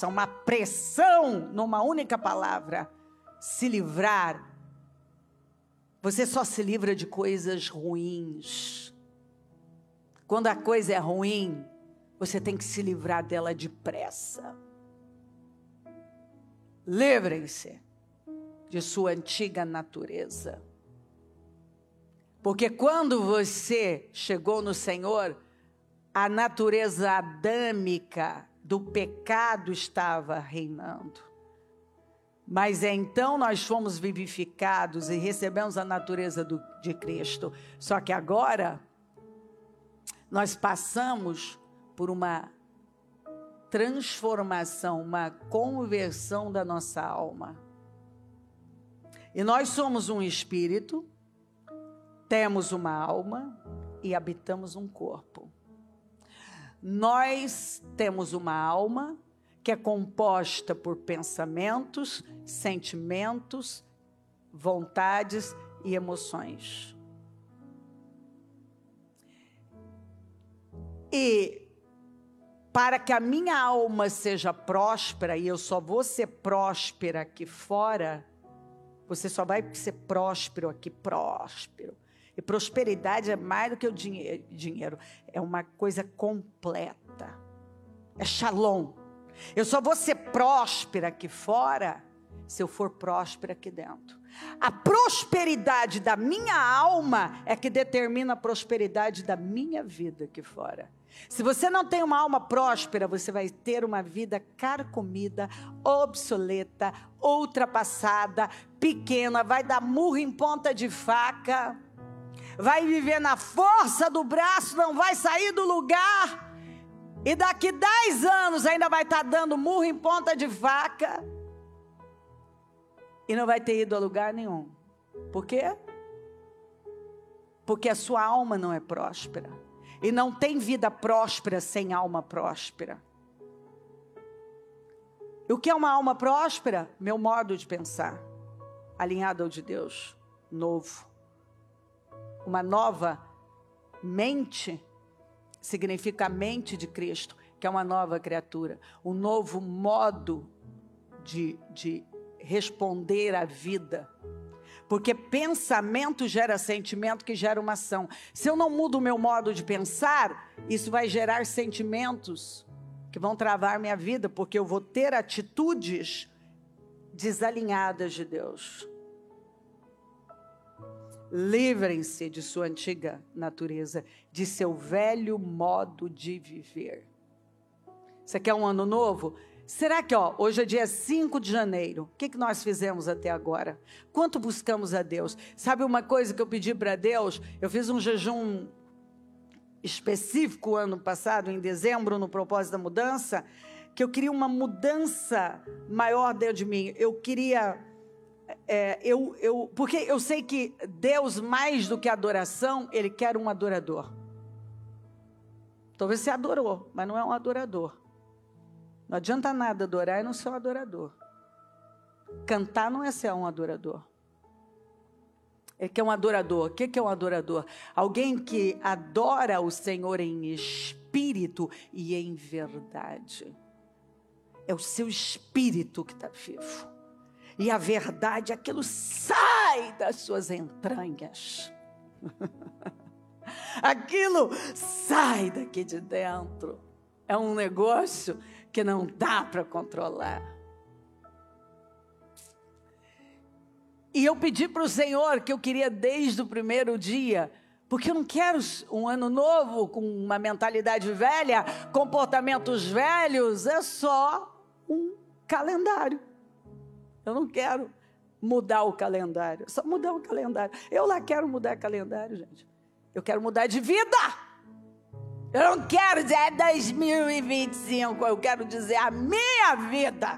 força, uma pressão, numa única palavra, se livrar. Você só se livra de coisas ruins. Quando a coisa é ruim, você tem que se livrar dela depressa. Livrem-se de sua antiga natureza. Porque quando você chegou no Senhor, a natureza adâmica do pecado estava reinando. Mas então nós fomos vivificados e recebemos a natureza de Cristo. Só que agora nós passamos por uma transformação, uma conversão da nossa alma. E nós somos um espírito, temos uma alma e habitamos um corpo. Nós temos uma alma que é composta por pensamentos, sentimentos, vontades e emoções. E para que a minha alma seja próspera, e eu só vou ser próspera aqui fora, você só vai ser próspero aqui, próspero. E prosperidade é mais do que o dinheiro. É uma coisa completa. É shalom. Eu só vou ser próspera aqui fora se eu for próspera aqui dentro. A prosperidade da minha alma é que determina a prosperidade da minha vida aqui fora. Se você não tem uma alma próspera, você vai ter uma vida carcomida, obsoleta, ultrapassada, pequena, vai dar murro em ponta de faca, vai viver na força do braço, não vai sair do lugar, e daqui 10 anos ainda vai estar dando murro em ponta de faca, e não vai ter ido a lugar nenhum. Por quê? Porque a sua alma não é próspera. E não tem vida próspera sem alma próspera. E o que é uma alma próspera? Meu modo de pensar, alinhado ao de Deus, novo. Uma nova mente significa a mente de Cristo, que é uma nova criatura. Um novo modo de responder à vida. Porque pensamento gera sentimento, que gera uma ação. Se eu não mudo o meu modo de pensar, isso vai gerar sentimentos que vão travar minha vida, porque eu vou ter atitudes desalinhadas de Deus. Livrem-se de sua antiga natureza, de seu velho modo de viver. Você quer um ano novo? Será que, hoje é dia 5 de janeiro, o que nós fizemos até agora? Quanto buscamos a Deus? Sabe uma coisa que eu pedi para Deus? Eu fiz um jejum específico ano passado, em dezembro, no propósito da mudança, que eu queria uma mudança maior dentro de mim. Eu queria, porque eu sei que Deus, mais do que adoração, Ele quer um adorador. Talvez você adorou, mas não é um adorador. Não adianta nada adorar e não ser um adorador. Cantar não é ser um adorador. Ele quer um adorador. O que é um adorador? Alguém que adora o Senhor em espírito e em verdade. É o seu espírito que está vivo. E a verdade, aquilo sai das suas entranhas. Aquilo sai daqui de dentro. É um negócio que não dá para controlar. E eu pedi para o Senhor, que eu queria desde o primeiro dia, porque eu não quero um ano novo com uma mentalidade velha, comportamentos velhos, é só um calendário. Eu não quero mudar o calendário, é só mudar o calendário. Eu lá quero mudar calendário, gente. Eu quero mudar de vida. Eu não quero dizer 2025, eu quero dizer a minha vida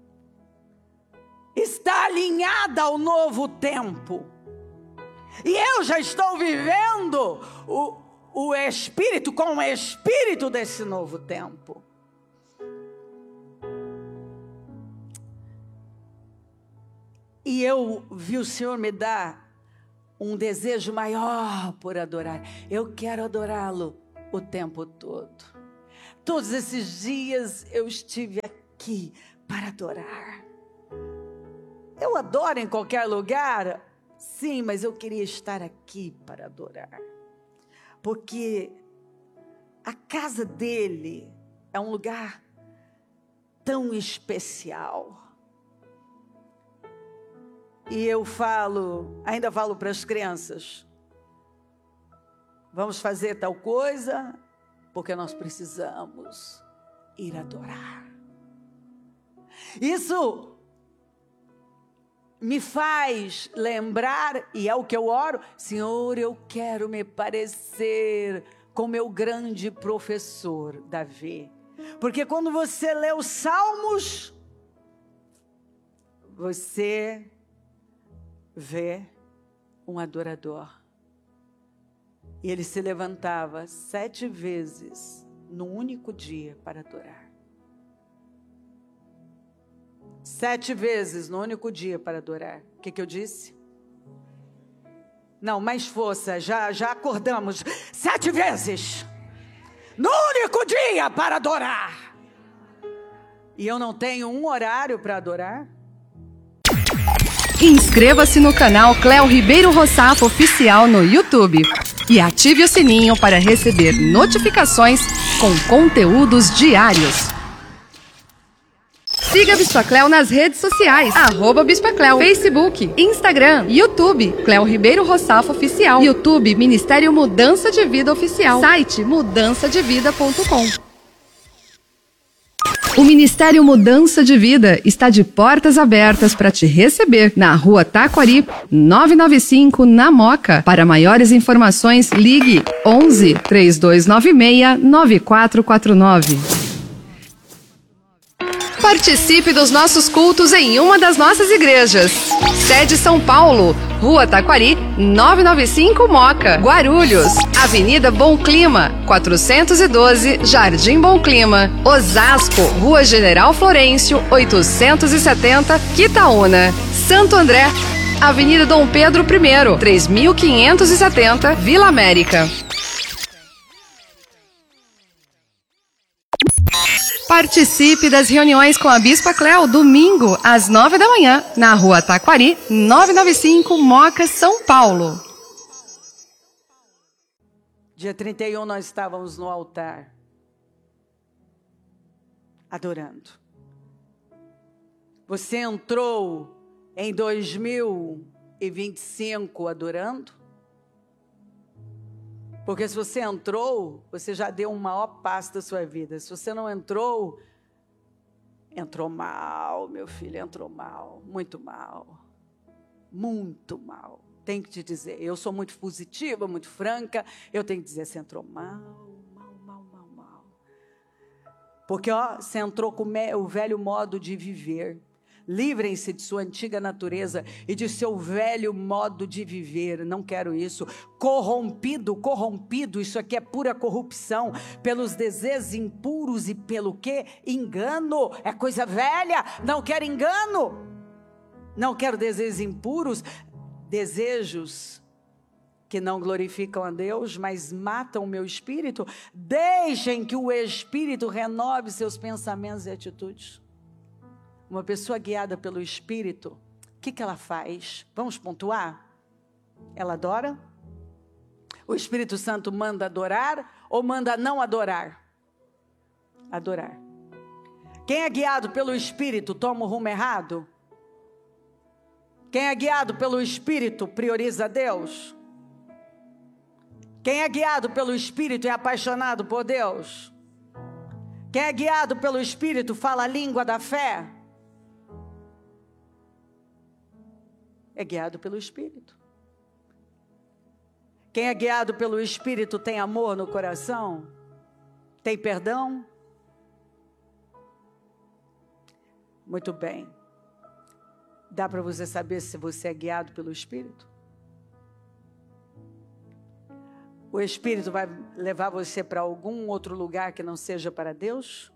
está alinhada ao novo tempo. E eu já estou vivendo o Espírito com o Espírito desse novo tempo. E eu vi o Senhor me dar um desejo maior por adorar. Eu quero adorá-lo o tempo todo. Todos esses dias eu estive aqui aqui para adorar. Eu adoro em qualquer lugar, sim, mas eu queria estar aqui para adorar. Porque a casa dele é um lugar tão especial. E eu ainda falo para as crianças, vamos fazer tal coisa, porque nós precisamos ir adorar. Isso me faz lembrar, e é o que eu oro, Senhor, eu quero me parecer com meu grande professor, Davi. Porque quando você lê os Salmos, você vê um adorador. E ele se levantava 7 vezes num único dia para adorar. 7 vezes no único dia para adorar. O que eu disse? Não, mais força, já acordamos. 7 vezes no único dia para adorar. E eu não tenho um horário para adorar? Inscreva-se no canal Cléo Ribeiro Rossafo Oficial no YouTube e ative o sininho para receber notificações com conteúdos diários. Siga a Bispa Cléo nas redes sociais, @Bispa Cléo, Facebook, Instagram, YouTube, Cléo Ribeiro Rossafo Oficial, YouTube, Ministério Mudança de Vida Oficial, site mudançadevida.com. O Ministério Mudança de Vida está de portas abertas para te receber na Rua Taquari, 995, na Moca. Para maiores informações, ligue 11 3296 9449. Participe dos nossos cultos em uma das nossas igrejas. Sede São Paulo, Rua Taquari, 995 Moca, Guarulhos, Avenida Bom Clima, 412, Jardim Bom Clima, Osasco, Rua General Florencio, 870, Quitaúna, Santo André, Avenida Dom Pedro I, 3570, Vila América. Participe das reuniões com a Bispa Cléo, domingo, às 9 da manhã, na Rua Taquari, 995, Moca, São Paulo. Dia 31 nós estávamos no altar, adorando. Você entrou em 2025 adorando? Porque se você entrou, você já deu um maior passo da sua vida. Se você não entrou, entrou mal, meu filho, entrou mal, muito mal. Muito mal. Tenho que te dizer, eu sou muito positiva, muito franca, eu tenho que dizer, você entrou mal. Porque você entrou com o velho modo de viver. Livrem-se de sua antiga natureza e de seu velho modo de viver. Não quero isso. Corrompido, isso aqui é pura corrupção. Pelos desejos impuros e pelo quê? Engano. É coisa velha. Não quero engano. Não quero desejos impuros. Desejos que não glorificam a Deus, mas matam o meu espírito. Deixem que o Espírito renove seus pensamentos e atitudes. Uma pessoa guiada pelo Espírito, o que ela faz? Vamos pontuar? Ela adora? O Espírito Santo manda adorar ou manda não adorar? Adorar. Quem é guiado pelo Espírito toma o rumo errado? Quem é guiado pelo Espírito prioriza Deus? Quem é guiado pelo Espírito é apaixonado por Deus? Quem é guiado pelo Espírito fala a língua da fé? É guiado pelo Espírito. Quem é guiado pelo Espírito tem amor no coração? Tem perdão? Muito bem. Dá para você saber se você é guiado pelo Espírito? O Espírito vai levar você para algum outro lugar que não seja para Deus?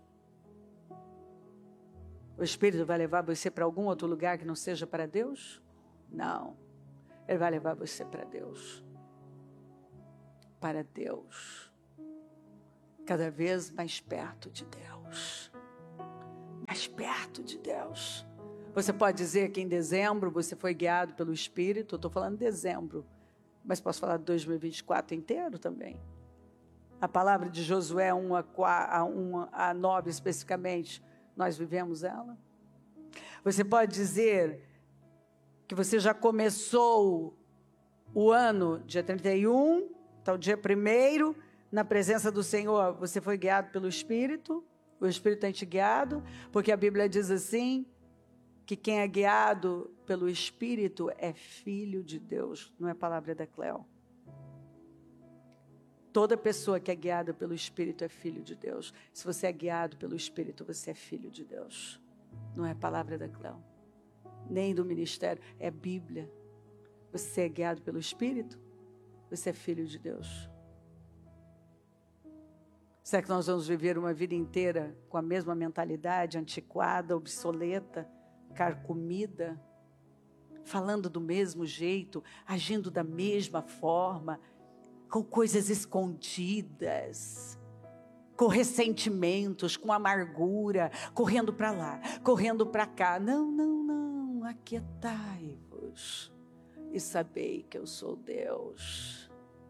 O Espírito vai levar você para algum outro lugar que não seja para Deus? Não, Ele vai levar você para Deus. Para Deus. Cada vez mais perto de Deus. mais perto de Deus. Você pode dizer que em dezembro você foi guiado pelo Espírito. Eu estou falando de dezembro, mas posso falar de 2024 inteiro também. A palavra de Josué 1 a 9 especificamente, nós vivemos ela. Você pode dizer que você já começou o ano, dia 31, então dia 1º, na presença do Senhor, você foi guiado pelo Espírito, o Espírito tem te guiado, porque a Bíblia diz assim, que quem é guiado pelo Espírito é filho de Deus, não é palavra da Cleo. Toda pessoa que é guiada pelo Espírito é filho de Deus. Se você é guiado pelo Espírito, você é filho de Deus. Não é palavra da Cleo, nem do ministério, é Bíblia. Você é guiado pelo Espírito, você é filho de Deus. Será que nós vamos viver uma vida inteira com a mesma mentalidade, antiquada, obsoleta, carcomida, falando do mesmo jeito, agindo da mesma forma, com coisas escondidas, com ressentimentos, com amargura, correndo para lá, correndo para cá? Não, aquietai-vos e sabei que eu sou Deus.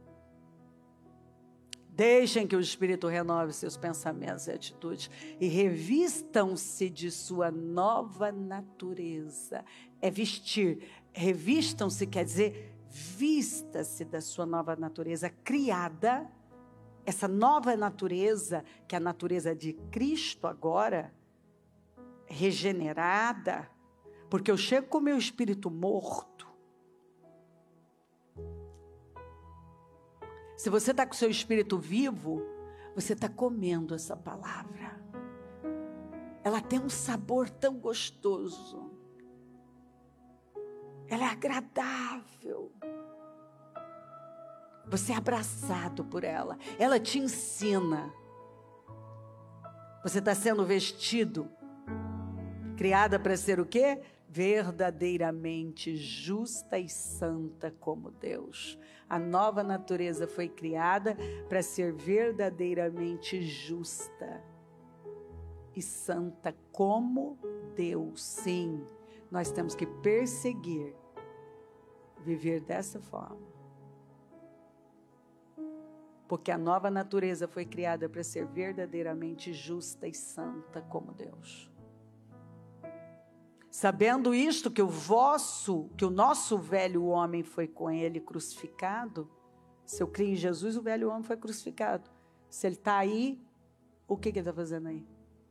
Deixem que o Espírito renove seus pensamentos e atitudes e revistam-se de sua nova natureza. É vestir. Revistam-se quer dizer vista-se da sua nova natureza criada. Essa nova natureza, que é a natureza de Cristo agora, regenerada, porque eu chego com o meu espírito morto. Se você está com o seu espírito vivo, você está comendo essa palavra. Ela tem um sabor tão gostoso. Ela é agradável. Você é abraçado por ela. Ela te ensina. Você está sendo vestido, criada para ser o quê? Verdadeiramente justa e santa como Deus. A nova natureza foi criada para ser verdadeiramente justa e santa como Deus. Sim, nós temos que perseguir, viver dessa forma. Porque a nova natureza foi criada para ser verdadeiramente justa e santa como Deus. Sabendo isto, que o nosso velho homem foi com ele crucificado. Se eu criei em Jesus, o velho homem foi crucificado. Se ele está aí, o que ele está fazendo aí?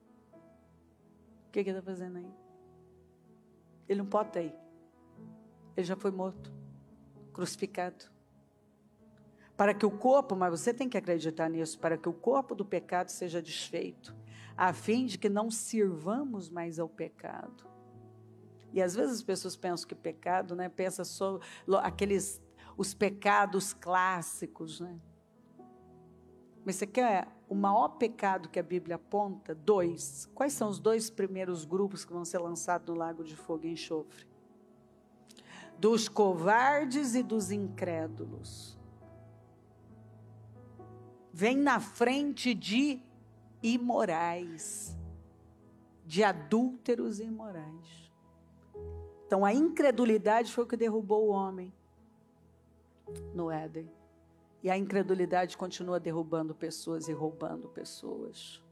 O que ele está fazendo aí? Ele não pode estar aí. Ele já foi morto, crucificado. Para que o corpo, mas você tem que acreditar nisso, para que o corpo do pecado seja desfeito, a fim de que não sirvamos mais ao pecado. E às vezes as pessoas pensam que pecado, né? Pensa só os pecados clássicos, né? Mas você quer o maior pecado que a Bíblia aponta? 2. Quais são os 2 primeiros grupos que vão ser lançados no lago de fogo e enxofre? Dos covardes e dos incrédulos. Vem na frente de imorais, de adúlteros e imorais. Então, a incredulidade foi o que derrubou o homem no Éden. E a incredulidade continua derrubando pessoas e roubando pessoas.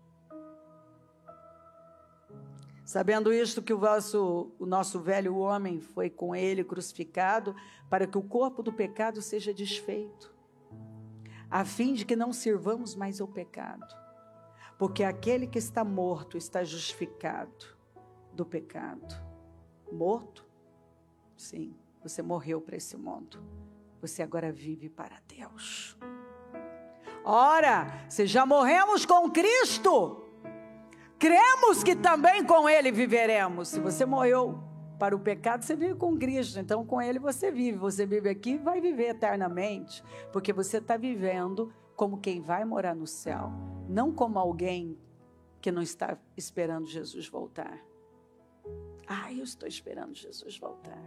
Sabendo isto, que o nosso velho homem foi com ele crucificado, para que o corpo do pecado seja desfeito, a fim de que não sirvamos mais ao pecado. Porque aquele que está morto está justificado do pecado. Morto? Sim, você morreu para esse mundo. Você agora vive para Deus. Ora, se já morremos com Cristo, cremos que também com Ele viveremos. Se você morreu para o pecado, você vive com Cristo. Então com Ele você vive. Você vive aqui e vai viver eternamente. Porque você está vivendo como quem vai morar no céu. Não como alguém que não está esperando Jesus voltar. Eu estou esperando Jesus voltar.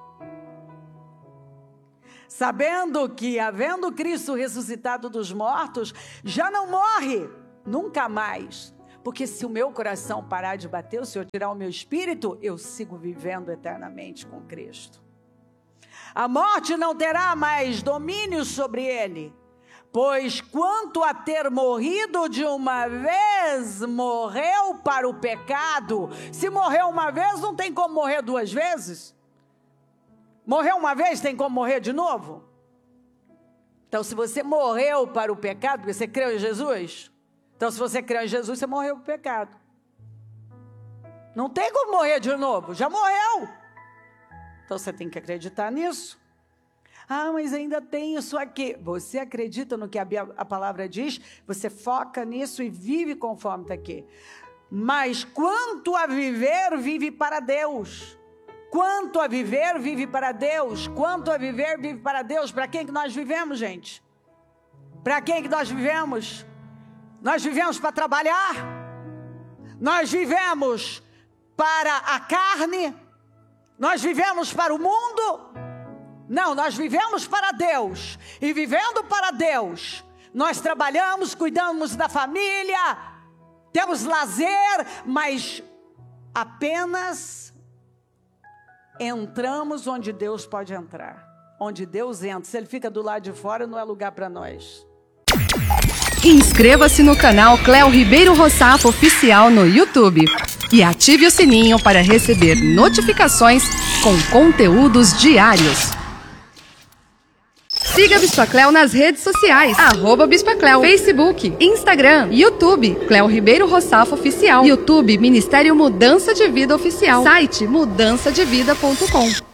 Sabendo que, havendo Cristo ressuscitado dos mortos, já não morre, nunca mais. Porque se o meu coração parar de bater, o Senhor tirar o meu espírito, eu sigo vivendo eternamente com Cristo. A morte não terá mais domínio sobre ele, pois quanto a ter morrido de uma vez, morreu para o pecado. Se morreu uma vez, não tem como morrer duas vezes. Morreu uma vez, tem como morrer de novo? Então, se você morreu para o pecado, porque você creu em Jesus, então se você creu em Jesus, você morreu para o pecado. Não tem como morrer de novo, já morreu. Então você tem que acreditar nisso. Ah, mas ainda tem isso aqui. Você acredita no que a palavra diz, você foca nisso e vive conforme está aqui. Mas quanto a viver, vive para Deus. Quanto a viver, vive para Deus. Quanto a viver, vive para Deus. Para quem que nós vivemos, gente? Para quem que nós vivemos? Nós vivemos para trabalhar? Nós vivemos para a carne? Nós vivemos para o mundo? Não, nós vivemos para Deus. E vivendo para Deus, nós trabalhamos, cuidamos da família, temos lazer, mas apenas entramos onde Deus pode entrar. Onde Deus entra. Se Ele fica do lado de fora, não é lugar para nós. Inscreva-se no canal Cléo Ribeiro Rossafo Oficial no YouTube e ative o sininho para receber notificações com conteúdos diários. Siga a Bispa Cléo nas redes sociais, @Bispa Cléo, Facebook, Instagram, YouTube, Cléo Ribeiro Rossafo Oficial, YouTube, Ministério Mudança de Vida Oficial, site mudançadevida.com.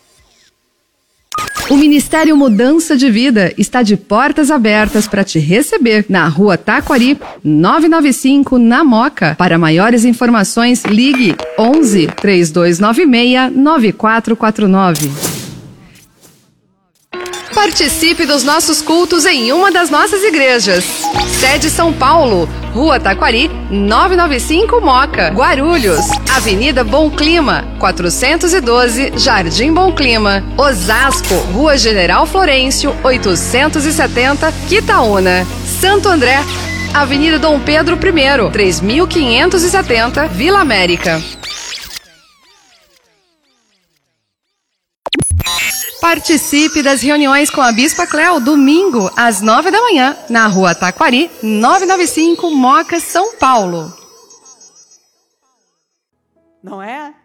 O Ministério Mudança de Vida está de portas abertas para te receber na Rua Taquari, 995, na Moca. Para maiores informações, ligue 11 3296 9449. Participe dos nossos cultos em uma das nossas igrejas. Sede São Paulo, Rua Taquari, 995 Moca, Guarulhos, Avenida Bom Clima, 412, Jardim Bom Clima, Osasco, Rua General Florencio, 870, Quitaúna, Santo André, Avenida Dom Pedro I, 3570, Vila América. Participe das reuniões com a Bispa Cléo, domingo, às 9 da manhã, na Rua Taquari, 995, Moca, São Paulo. Não é?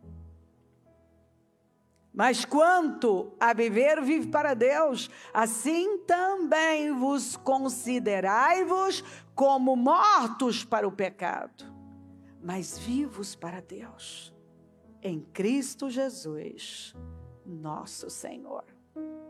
Mas quanto a viver, vive para Deus, assim também vos considerai-vos como mortos para o pecado, mas vivos para Deus, em Cristo Jesus, nosso Senhor.